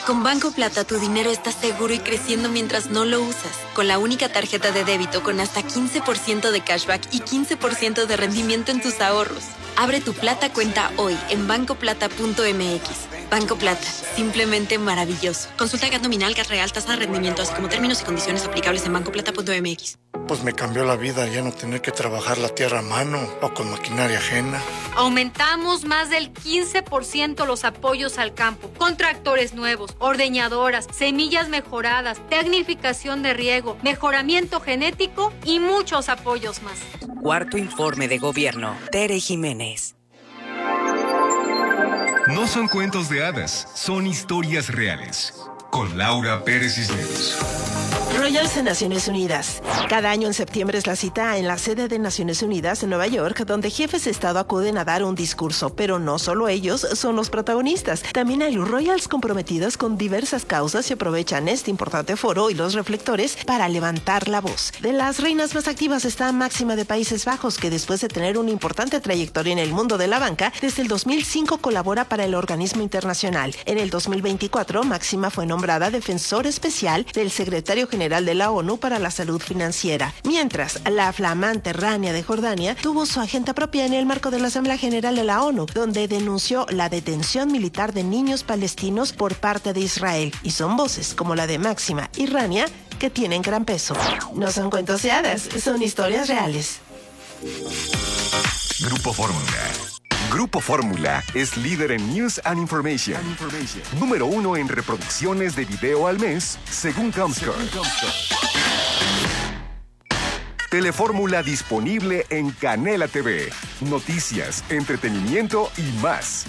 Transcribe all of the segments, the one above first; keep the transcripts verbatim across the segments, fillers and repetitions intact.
Con Banco Plata tu dinero está seguro y creciendo mientras no lo usas. Con la única tarjeta de débito con hasta quince por ciento de cashback y quince por ciento de rendimiento en tus ahorros. Abre tu Plata cuenta hoy en banco plata punto m x. Banco Plata, simplemente maravilloso. Consulta Gat nominal, Gat real, tasa de rendimiento, así como términos y condiciones aplicables en banco plata punto m x. Pues me cambió la vida ya no tener que trabajar la tierra a mano o con maquinaria ajena. Aumentamos más del quince por ciento los apoyos al campo, con tractores nuevos, ordeñadoras, semillas mejoradas, tecnificación de riego, mejoramiento genético y muchos apoyos más. Cuarto informe de gobierno. Tere Jiménez. No son cuentos de hadas, son historias reales. Con Laura Pérez Cisneros. Royals en Naciones Unidas. Cada año en septiembre es la cita en la sede de Naciones Unidas en Nueva York, donde jefes de Estado acuden a dar un discurso, pero no solo ellos son los protagonistas. También hay Royals comprometidas con diversas causas y aprovechan este importante foro y los reflectores para levantar la voz. De las reinas más activas está Máxima de Países Bajos, que después de tener una importante trayectoria en el mundo de la banca, desde el dos mil cinco colabora para el organismo internacional. En el dos mil veinticuatro, Máxima fue nombrada defensor especial del secretario general de la ONU para la salud financiera, mientras la flamante Rania de Jordania tuvo su agenda propia en el marco de la Asamblea General de la ONU, donde denunció la detención militar de niños palestinos por parte de Israel, y son voces como la de Máxima y Rania que tienen gran peso. No son cuentos de hadas, son historias reales. Grupo Fórmula. Grupo Fórmula es líder en News and Information. Número uno en reproducciones de video al mes, según Comscore. Telefórmula disponible en Canela T V. Noticias, entretenimiento y más.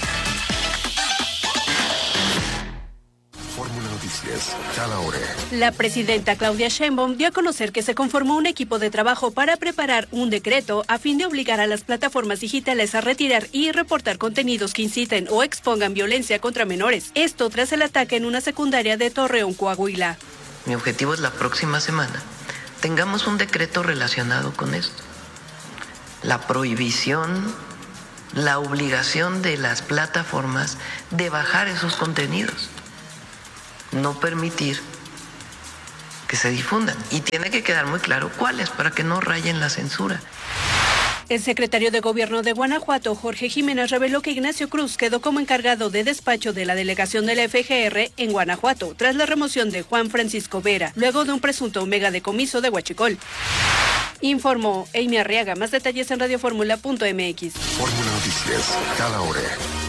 Fórmula Noticias, cada hora. La presidenta Claudia Sheinbaum dio a conocer que se conformó un equipo de trabajo para preparar un decreto a fin de obligar a las plataformas digitales a retirar y reportar contenidos que inciten o expongan violencia contra menores. Esto tras el ataque en una secundaria de Torreón, Coahuila. Mi objetivo es la próxima semana tengamos un decreto relacionado con esto. La prohibición, la obligación de las plataformas de bajar esos contenidos. No permitir que se difundan. Y tiene que quedar muy claro cuáles para que no rayen la censura. El secretario de Gobierno de Guanajuato, Jorge Jiménez, reveló que Ignacio Cruz quedó como encargado de despacho de la delegación de la F G R en Guanajuato, tras la remoción de Juan Francisco Vera, luego de un presunto megadecomiso de huachicol. Informó Amy Arriaga. Más detalles en radioformula punto m x. Fórmula Noticias, cada hora.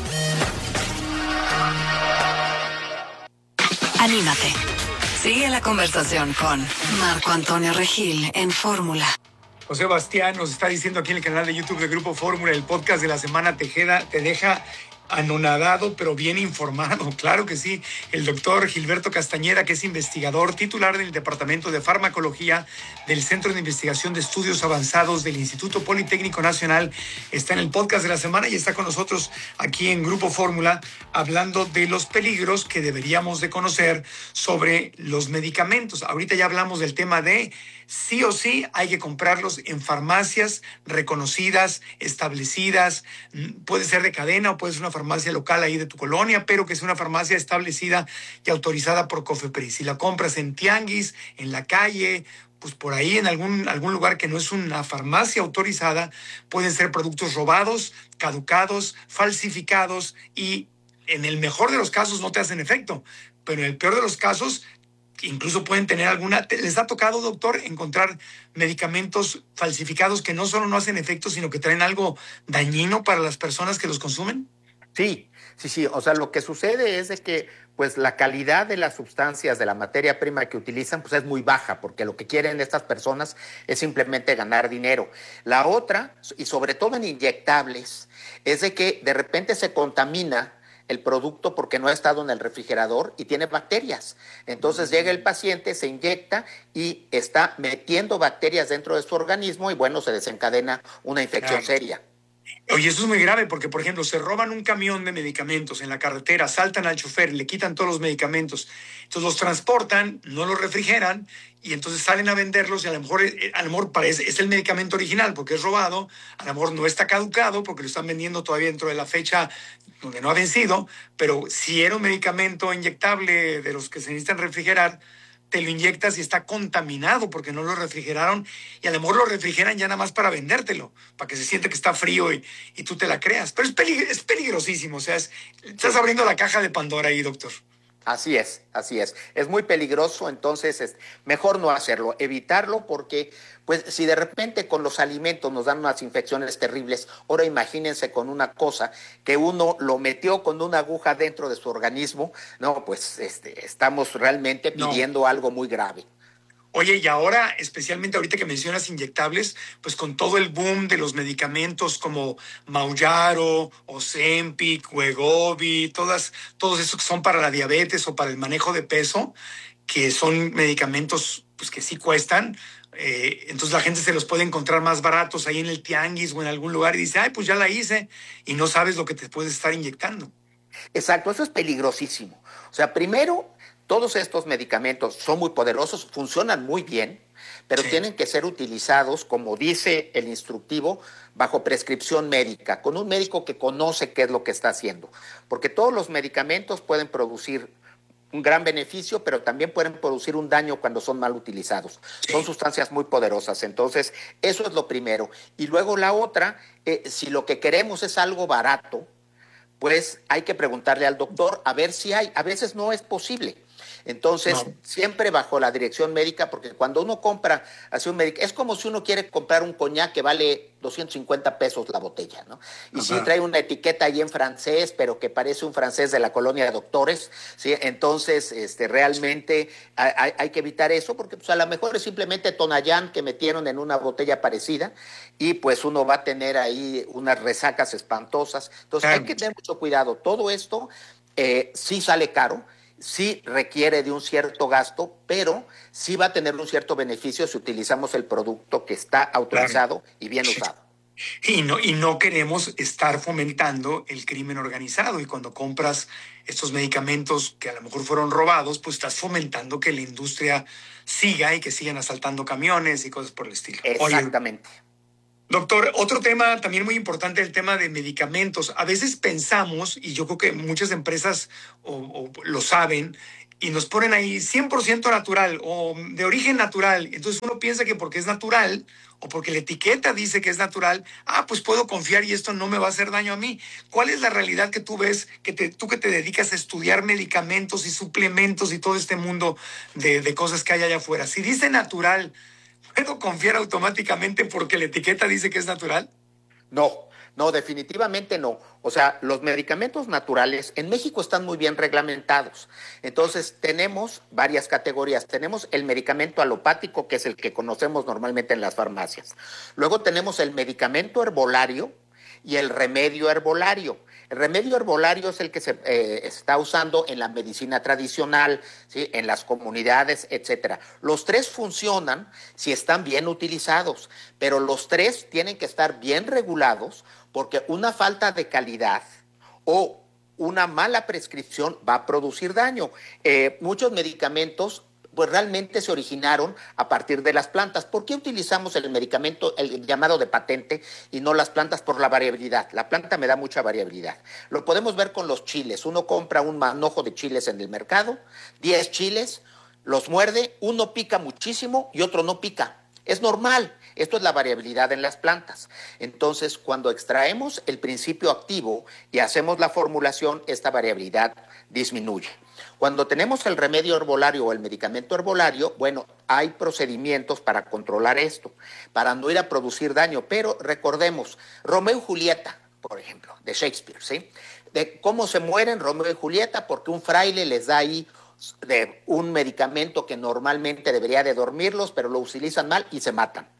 Anímate. Sigue la conversación con Marco Antonio Regil en Fórmula. José Bastián nos está diciendo aquí en el canal de YouTube de Grupo Fórmula, el podcast de la semana Tejeda te deja anonadado, pero bien informado. Claro que sí. El doctor Gilberto Castañeda, que es investigador titular del Departamento de Farmacología del Centro de Investigación de Estudios Avanzados del Instituto Politécnico Nacional, está en el podcast de la semana y está con nosotros aquí en Grupo Fórmula hablando de los peligros que deberíamos de conocer sobre los medicamentos. Ahorita ya hablamos del tema de sí o sí hay que comprarlos en farmacias reconocidas, establecidas. Puede ser de cadena o puede ser una farmacia local ahí de tu colonia, pero que sea una farmacia establecida y autorizada por COFEPRIS. Si la compras en tianguis, en la calle, pues por ahí en algún, algún lugar que no es una farmacia autorizada, pueden ser productos robados, caducados, falsificados y en el mejor de los casos no te hacen efecto, pero en el peor de los casos incluso pueden tener alguna... ¿Les ha tocado, doctor, encontrar medicamentos falsificados que no solo no hacen efecto, sino que traen algo dañino para las personas que los consumen? Sí, sí, sí. O sea, lo que sucede es de que pues la calidad de las sustancias, de la materia prima que utilizan, pues es muy baja, porque lo que quieren estas personas es simplemente ganar dinero. La otra, y sobre todo en inyectables, es de que de repente se contamina el producto porque no ha estado en el refrigerador y tiene bacterias. Entonces llega el paciente, se inyecta y está metiendo bacterias dentro de su organismo y bueno, se desencadena una infección Claro. seria. Oye, eso es muy grave porque, por ejemplo, se roban un camión de medicamentos en la carretera, saltan al chofer, le quitan todos los medicamentos, entonces los transportan, no los refrigeran y entonces salen a venderlos y a lo mejor, a lo mejor parece, es el medicamento original porque es robado, a lo mejor no está caducado porque lo están vendiendo todavía dentro de la fecha donde no ha vencido, pero si era un medicamento inyectable de los que se necesitan refrigerar, te lo inyectas y está contaminado porque no lo refrigeraron y a lo mejor lo refrigeran ya nada más para vendértelo, para que se siente que está frío y, y tú te la creas. Pero es, pelig- es peligrosísimo, o sea, es, estás abriendo la caja de Pandora ahí, doctor. Así es, así es. Es muy peligroso, entonces es mejor no hacerlo, evitarlo porque, pues, si de repente con los alimentos nos dan unas infecciones terribles, ahora imagínense con una cosa que uno lo metió con una aguja dentro de su organismo, no, pues, este, estamos realmente pidiendo no. algo muy grave. Oye, y ahora, especialmente ahorita que mencionas inyectables, pues con todo el boom de los medicamentos como Mounjaro, Ozempic, Wegovy, todas, todos esos que son para la diabetes o para el manejo de peso, que son medicamentos pues que sí cuestan, eh, entonces la gente se los puede encontrar más baratos ahí en el tianguis o en algún lugar y dice, ay, pues ya la hice, y no sabes lo que te puedes estar inyectando. Exacto, eso es peligrosísimo. O sea, primero, todos estos medicamentos son muy poderosos, funcionan muy bien, pero sí. tienen que ser utilizados, como dice el instructivo, bajo prescripción médica, con un médico que conoce qué es lo que está haciendo. Porque todos los medicamentos pueden producir un gran beneficio, pero también pueden producir un daño cuando son mal utilizados. Sí. Son sustancias muy poderosas, entonces eso es lo primero. Y luego la otra, eh, si lo que queremos es algo barato, pues hay que preguntarle al doctor a ver si hay. A veces no es posible. Entonces, no. siempre bajo la dirección médica, porque cuando uno compra así un medicamento, es como si uno quiere comprar un coñac que vale doscientos cincuenta pesos la botella, ¿no? Y si sí trae una etiqueta ahí en francés, pero que parece un francés de la colonia de doctores, ¿sí? Entonces, este, realmente hay, hay que evitar eso, porque pues, a lo mejor es simplemente Tonayán que metieron en una botella parecida y pues uno va a tener ahí unas resacas espantosas. Entonces, claro. hay que tener mucho cuidado. Todo esto eh, sí sale caro, sí requiere de un cierto gasto, pero sí va a tener un cierto beneficio si utilizamos el producto que está autorizado claro. y bien usado. Y no, y no queremos estar fomentando el crimen organizado. Y cuando compras estos medicamentos que a lo mejor fueron robados, pues estás fomentando que la industria siga y que sigan asaltando camiones y cosas por el estilo. Exactamente. Oye, doctor, otro tema también muy importante, el tema de medicamentos. A veces pensamos, y yo creo que muchas empresas o, o lo saben, y nos ponen ahí cien por ciento natural o de origen natural. Entonces uno piensa que porque es natural o porque la etiqueta dice que es natural, ah, pues puedo confiar y esto no me va a hacer daño a mí. ¿Cuál es la realidad que tú ves, que te, tú que te dedicas a estudiar medicamentos y suplementos y todo este mundo de, de cosas que hay allá afuera? Si dice natural, ¿puedo confiar automáticamente porque la etiqueta dice que es natural? No, no, definitivamente no. O sea, los medicamentos naturales en México están muy bien reglamentados. Entonces, tenemos varias categorías. Tenemos el medicamento alopático, que es el que conocemos normalmente en las farmacias. Luego tenemos el medicamento herbolario y el remedio herbolario. El remedio herbolario es el que se eh, está usando en la medicina tradicional, ¿sí? En las comunidades, etcétera. Los tres funcionan si están bien utilizados, pero los tres tienen que estar bien regulados porque una falta de calidad o una mala prescripción va a producir daño. Eh, muchos medicamentos pues realmente se originaron a partir de las plantas. ¿Por qué utilizamos el medicamento, el llamado de patente, y no las plantas? Por la variabilidad. La planta me da mucha variabilidad. Lo podemos ver con los chiles. Uno compra un manojo de chiles en el mercado, diez chiles, los muerde, uno pica muchísimo y otro no pica. Es normal. Esto es la variabilidad en las plantas. Entonces, cuando extraemos el principio activo y hacemos la formulación, esta variabilidad disminuye. Cuando tenemos el remedio herbolario o el medicamento herbolario, bueno, hay procedimientos para controlar esto, para no ir a producir daño. Pero recordemos, Romeo y Julieta, por ejemplo, de Shakespeare, ¿sí? De cómo se mueren Romeo y Julieta, porque un fraile les da ahí de un medicamento que normalmente debería de dormirlos, pero lo utilizan mal y se matan.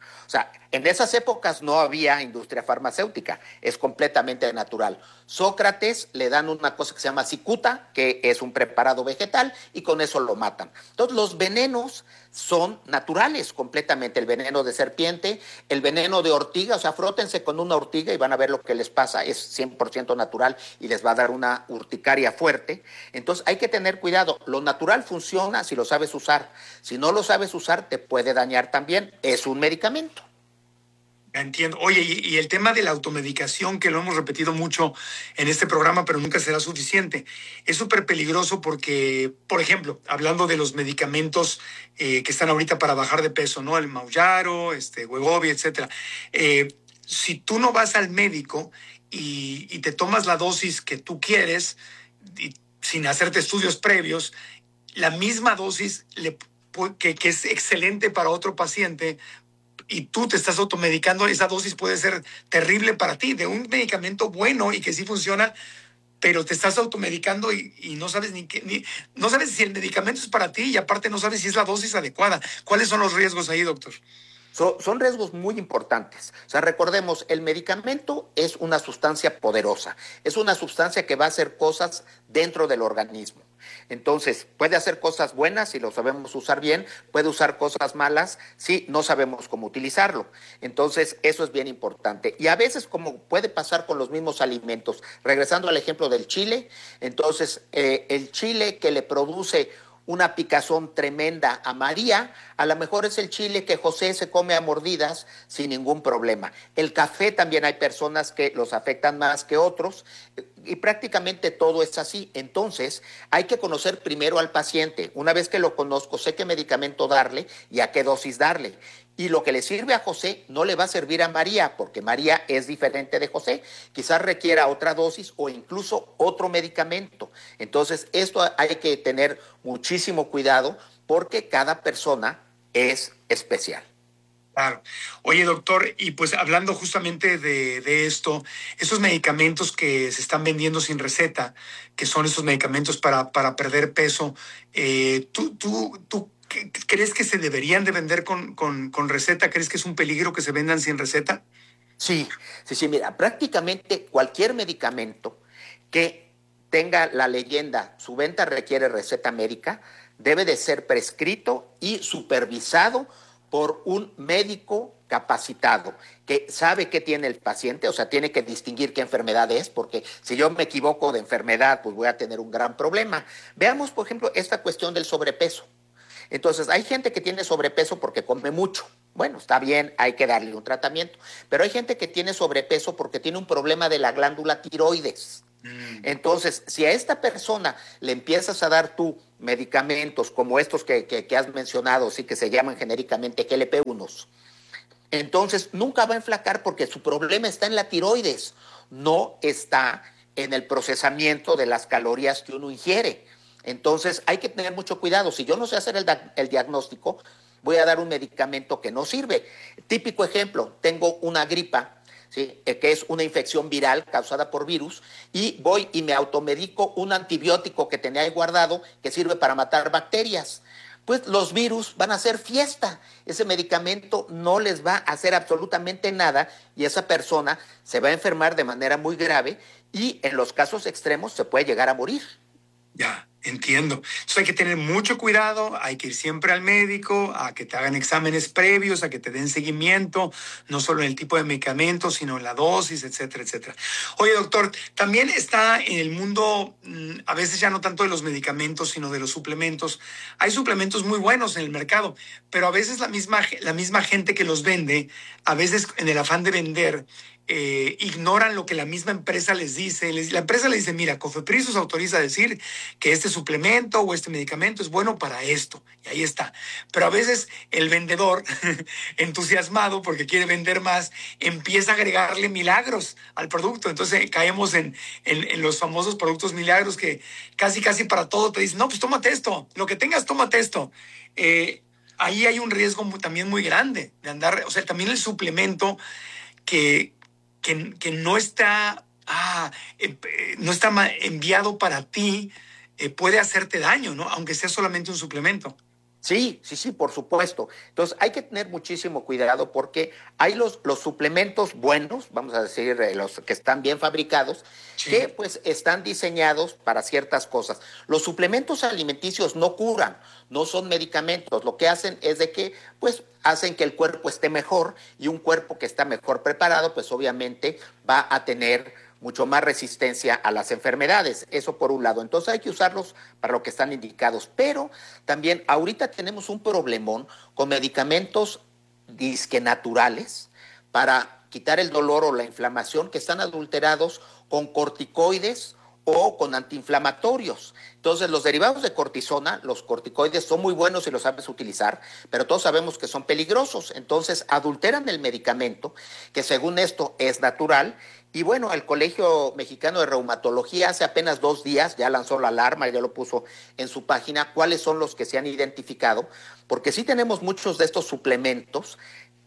O sea, en esas épocas no había industria farmacéutica, es completamente natural. Sócrates le dan una cosa que se llama cicuta, que es un preparado vegetal, y con eso lo matan. Entonces, los venenos son naturales completamente, el veneno de serpiente, el veneno de ortiga, o sea, frótense con una ortiga y van a ver lo que les pasa, es cien por ciento natural y les va a dar una urticaria fuerte. Entonces, hay que tener cuidado, lo natural funciona si lo sabes usar, si no lo sabes usar te puede dañar también, es un medicamento. Entiendo. Oye, y, y el tema de la automedicación, que lo hemos repetido mucho en este programa, pero nunca será suficiente, es súper peligroso porque, por ejemplo, hablando de los medicamentos eh, que están ahorita para bajar de peso, ¿no? El Mounjaro, este, Wegovy, etcétera. Eh, si tú no vas al médico y, y te tomas la dosis que tú quieres, y, sin hacerte estudios previos, la misma dosis le, que, que es excelente para otro paciente, y tú te estás automedicando, esa dosis puede ser terrible para ti, de un medicamento bueno y que sí funciona, pero te estás automedicando y, y no sabes ni qué, ni, no sabes si el medicamento es para ti y aparte no sabes si es la dosis adecuada. ¿Cuáles son los riesgos ahí, doctor? So, son riesgos muy importantes. O sea, recordemos, el medicamento es una sustancia poderosa, es una sustancia que va a hacer cosas dentro del organismo. Entonces, puede hacer cosas buenas si lo sabemos usar bien, puede usar cosas malas si no sabemos cómo utilizarlo. Entonces, eso es bien importante. Y a veces, como puede pasar con los mismos alimentos, regresando al ejemplo del chile, entonces, eh, el chile que le produce una picazón tremenda a María, a lo mejor es el chile que José se come a mordidas sin ningún problema. El café también hay personas que los afectan más que otros y prácticamente todo es así. Entonces hay que conocer primero al paciente. Una vez que lo conozco, sé qué medicamento darle y a qué dosis darle. Y lo que le sirve a José no le va a servir a María, porque María es diferente de José. Quizás requiera otra dosis o incluso otro medicamento. Entonces, esto hay que tener muchísimo cuidado porque cada persona es especial. Claro. Oye, doctor, y pues hablando justamente de, de esto, esos medicamentos que se están vendiendo sin receta, que son esos medicamentos para, para perder peso, eh, ¿tú, tú, tú ¿crees que se deberían de vender con, con, con receta? ¿Crees que es un peligro que se vendan sin receta? Sí, sí, sí, mira, prácticamente cualquier medicamento que tenga la leyenda, su venta requiere receta médica, debe de ser prescrito y supervisado por un médico capacitado, que sabe qué tiene el paciente, o sea, tiene que distinguir qué enfermedad es, porque si yo me equivoco de enfermedad, pues voy a tener un gran problema. Veamos, por ejemplo, esta cuestión del sobrepeso. Entonces, hay gente que tiene sobrepeso porque come mucho. Bueno, está bien, hay que darle un tratamiento. Pero hay gente que tiene sobrepeso porque tiene un problema de la glándula tiroides. Mm. Entonces, si a esta persona le empiezas a dar tú medicamentos como estos que, que, que has mencionado, sí, que se llaman genéricamente G L P uno, entonces nunca va a enflacar porque su problema está en la tiroides, no está en el procesamiento de las calorías que uno ingiere. Entonces hay que tener mucho cuidado. Si yo no sé hacer el, el diagnóstico, voy a dar un medicamento que no sirve. Típico ejemplo, tengo una gripa, ¿sí? que es una infección viral causada por virus, y voy y me automedico un antibiótico que tenía ahí guardado que sirve para matar bacterias. Pues los virus van a hacer fiesta. Ese medicamento no les va a hacer absolutamente nada y esa persona se va a enfermar de manera muy grave y en los casos extremos se puede llegar a morir. Ya, entiendo. Entonces hay que tener mucho cuidado, hay que ir siempre al médico, a que te hagan exámenes previos, a que te den seguimiento, no solo en el tipo de medicamento, sino en la dosis, etcétera, etcétera. Oye, doctor, también está en el mundo, a veces ya no tanto de los medicamentos, sino de los suplementos. Hay suplementos muy buenos en el mercado, pero a veces la misma, la misma gente que los vende, a veces en el afán de vender, Eh, ignoran lo que la misma empresa les dice. Les, la empresa les dice, mira, Cofepris os autoriza a decir que este suplemento o este medicamento es bueno para esto. Y ahí está. Pero a veces el vendedor, entusiasmado porque quiere vender más, empieza a agregarle milagros al producto. Entonces caemos en, en, en los famosos productos milagros que casi, casi para todo te dicen, no, pues tómate esto. Lo que tengas, tómate esto. Eh, ahí hay un riesgo muy, también muy grande de andar, o sea, también el suplemento que... Que, que no está, ah, eh, no está enviado para ti, eh, puede hacerte daño, ¿no? Aunque sea solamente un suplemento. Sí, sí, sí, por supuesto. Entonces hay que tener muchísimo cuidado porque hay los, los suplementos buenos, vamos a decir, eh, los que están bien fabricados, sí, que pues están diseñados para ciertas cosas. Los suplementos alimenticios no curan, no son medicamentos. Lo que hacen es de que pues hacen que el cuerpo esté mejor, y un cuerpo que está mejor preparado pues obviamente va a tener mucho más resistencia a las enfermedades. Eso por un lado. Entonces hay que usarlos para lo que están indicados. Pero también ahorita tenemos un problemón con medicamentos disque naturales para quitar el dolor o la inflamación, que están adulterados con corticoides o con antiinflamatorios. Entonces, los derivados de cortisona, los corticoides, son muy buenos si los sabes utilizar, pero todos sabemos que son peligrosos. Entonces, adulteran el medicamento, que según esto es natural. Y bueno, el Colegio Mexicano de Reumatología hace apenas dos días ya lanzó la alarma, ya lo puso en su página, cuáles son los que se han identificado, porque sí tenemos muchos de estos suplementos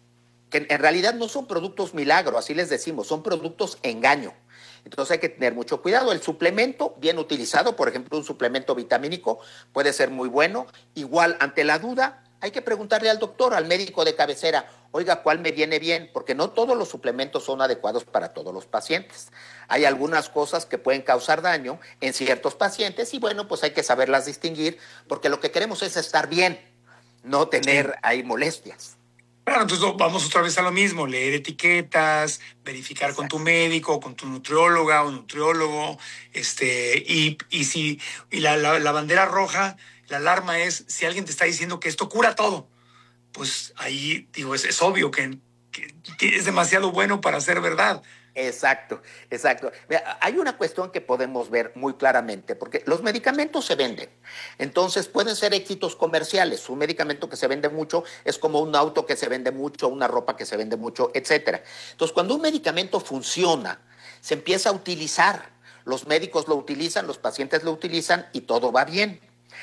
que en realidad no son productos milagro, así les decimos, son productos engaño. Entonces hay que tener mucho cuidado. El suplemento bien utilizado, por ejemplo, un suplemento vitamínico puede ser muy bueno. Igual, ante la duda, hay que preguntarle al doctor, al médico de cabecera, oiga, ¿cuál me viene bien? Porque no todos los suplementos son adecuados para todos los pacientes. Hay algunas cosas que pueden causar daño en ciertos pacientes y bueno, pues hay que saberlas distinguir, porque lo que queremos es estar bien, no tener ahí molestias. Claro, entonces vamos otra vez a lo mismo, leer etiquetas, verificar Exacto. con tu médico, con tu nutrióloga o nutriólogo, este, y, y si y la, la, la bandera roja, la alarma es si alguien te está diciendo que esto cura todo, pues ahí digo, es, es obvio que, que, que es demasiado bueno para ser verdad. Exacto, exacto. Mira, hay una cuestión que podemos ver muy claramente, porque los medicamentos se venden, entonces pueden ser éxitos comerciales. Un medicamento que se vende mucho es como un auto que se vende mucho, una ropa que se vende mucho, etcétera. Entonces, cuando un medicamento funciona, se empieza a utilizar. Los médicos lo utilizan, los pacientes lo utilizan y todo va bien.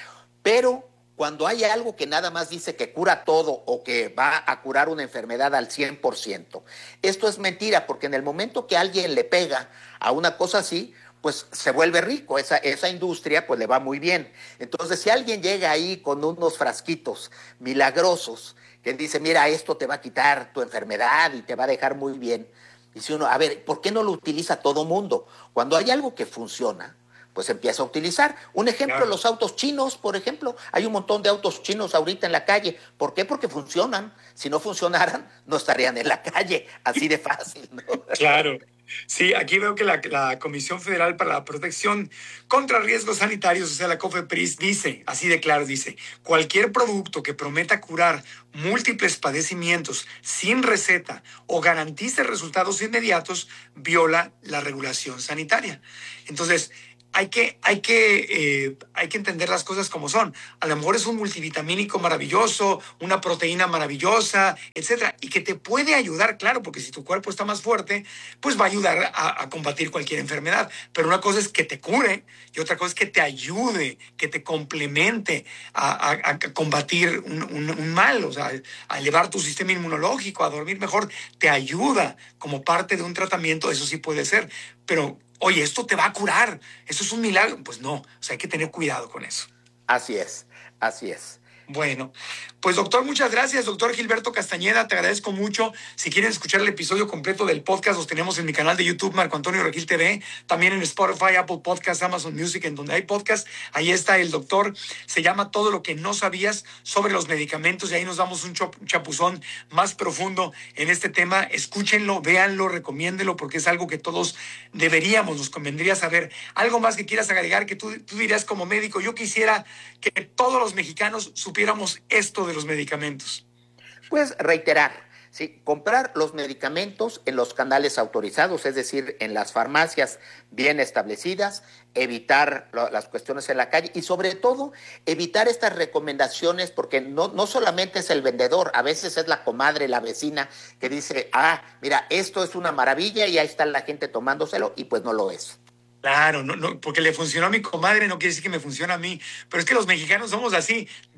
Pero cuando hay algo que nada más dice que cura todo o que va a curar una enfermedad al cien por ciento, esto es mentira, porque en el momento que alguien le pega a una cosa así, pues se vuelve rico, esa, esa industria pues le va muy bien. Entonces, si alguien llega ahí con unos frasquitos milagrosos que dice, mira, esto te va a quitar tu enfermedad y te va a dejar muy bien, dice uno, a ver, ¿por qué no lo utiliza todo mundo? Cuando hay algo que funciona, pues empieza a utilizar. Un ejemplo, claro. Los autos chinos, por ejemplo. Hay un montón de autos chinos ahorita en la calle. ¿Por qué? Porque funcionan. Si no funcionaran, no estarían en la calle. Así de fácil, ¿no? Claro. Sí, aquí veo que la, la Comisión Federal para la Protección contra Riesgos Sanitarios, o sea, la COFEPRIS, dice, así de claro, dice, cualquier producto que prometa curar múltiples padecimientos sin receta o garantice resultados inmediatos viola la regulación sanitaria. Entonces, Hay que, hay, que, eh, hay que entender las cosas como son. A lo mejor es un multivitamínico maravilloso, una proteína maravillosa, etcétera, y que te puede ayudar, claro, porque si tu cuerpo está más fuerte, pues va a ayudar a, a combatir cualquier enfermedad. Pero una cosa es que te cure y otra cosa es que te ayude, que te complemente a, a, a combatir un, un, un mal, o sea, a elevar tu sistema inmunológico, a dormir mejor. Te ayuda como parte de un tratamiento, eso sí puede ser, pero oye, esto te va a curar, eso es un milagro. Pues no, o sea, hay que tener cuidado con eso. Así es, así es. Bueno, pues doctor, muchas gracias, doctor Gilberto Castañeda, te agradezco mucho. Si quieren escuchar el episodio completo del podcast, los tenemos en mi canal de YouTube, Marco Antonio Regil T V, también en Spotify, Apple Podcasts, Amazon Music, en donde hay podcast. Ahí está el doctor, se llama Todo lo que no sabías sobre los medicamentos, y ahí nos damos un chapuzón más profundo en este tema. Escúchenlo, véanlo, recomiéndenlo, porque es algo que todos deberíamos, nos convendría saber. Algo más que quieras agregar, que tú, tú dirías como médico, yo quisiera que todos los mexicanos supiéramos esto de los medicamentos. Pues reiterar, sí, comprar los medicamentos en los canales autorizados, es decir, en las farmacias bien establecidas, evitar lo, las cuestiones en la calle y sobre todo evitar estas recomendaciones, porque no, no solamente es el vendedor, a veces es la comadre, la vecina que dice, ah, mira, esto es una maravilla y ahí está la gente tomándoselo y pues no lo es. Claro, no, no, porque le funcionó a mi comadre no quiere decir que me funcione a mí, pero es que los mexicanos somos así,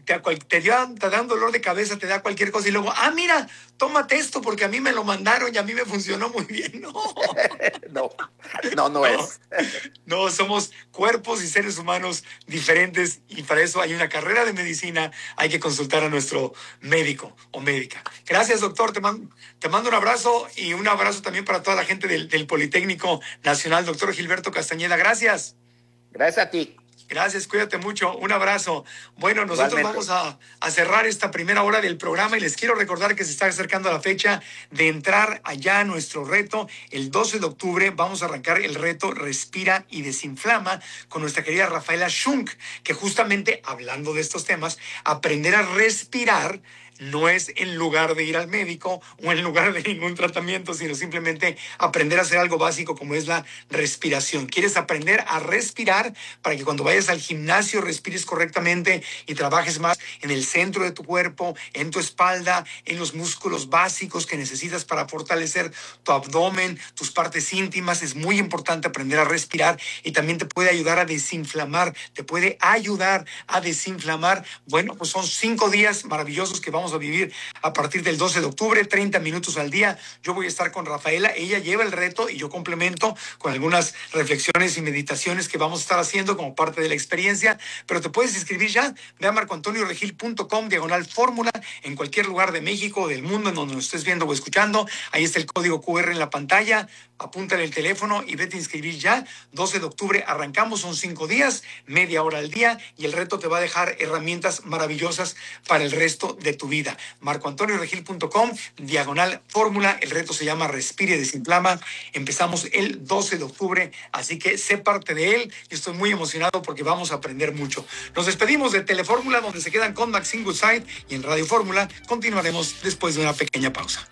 te, te, dio, te dan dolor de cabeza, te da cualquier cosa y luego, ah, mira, tómate esto porque a mí me lo mandaron y a mí me funcionó muy bien. No, no, no, no es. No, somos cuerpos y seres humanos diferentes y para eso hay una carrera de medicina, hay que consultar a nuestro médico o médica. Gracias, doctor, te mando, te mando un abrazo y un abrazo también para toda la gente del, del Politécnico Nacional, doctor Gilberto Castañeda. Gracias. Gracias a ti. Gracias, cuídate mucho, un abrazo. Bueno, nosotros Igualmente. vamos a, a cerrar esta primera hora del programa y les quiero recordar que se está acercando la fecha de entrar allá a nuestro reto. El doce de octubre vamos a arrancar el reto Respira y Desinflama con nuestra querida Rafaela Schunk, que justamente hablando de estos temas, aprender a respirar no es en lugar de ir al médico o en lugar de ningún tratamiento, sino simplemente aprender a hacer algo básico como es la respiración. ¿Quieres aprender a respirar para que cuando vayas al gimnasio respires correctamente y trabajes más en el centro de tu cuerpo, en tu espalda, en los músculos básicos que necesitas para fortalecer tu abdomen, tus partes íntimas? Es muy importante aprender a respirar y también te puede ayudar a desinflamar, te puede ayudar a desinflamar. Bueno, pues son cinco días maravillosos que vamos a vivir a partir del doce de octubre, treinta minutos al día. Yo voy a estar con Rafaela, ella lleva el reto y yo complemento con algunas reflexiones y meditaciones que vamos a estar haciendo como parte de la experiencia, pero te puedes inscribir ya, ve a marco antonio regil punto com, diagonal fórmula, en cualquier lugar de México o del mundo en donde nos estés viendo o escuchando, ahí está el código cu erre en la pantalla, apúntale el teléfono y vete a inscribir ya. doce de octubre arrancamos, son cinco días, media hora al día y el reto te va a dejar herramientas maravillosas para el resto de tu vida. marco antonio regil punto com, diagonal fórmula, el reto se llama Respire y Desinflama. Empezamos el doce de octubre, así que sé parte de él. Yo estoy muy emocionado porque vamos a aprender mucho. Nos despedimos de Telefórmula, donde se quedan con Maxine Goodside, y en Radio Fórmula continuaremos después de una pequeña pausa.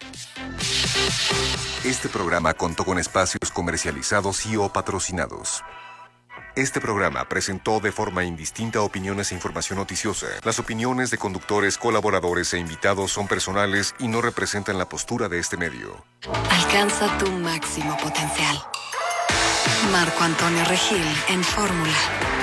Este programa contó con espacios comercializados y o patrocinados. Este programa presentó de forma indistinta opiniones e información noticiosa. Las opiniones de conductores, colaboradores e invitados son personales y no representan la postura de este medio. Alcanza tu máximo potencial. Marco Antonio Regil en Fórmula.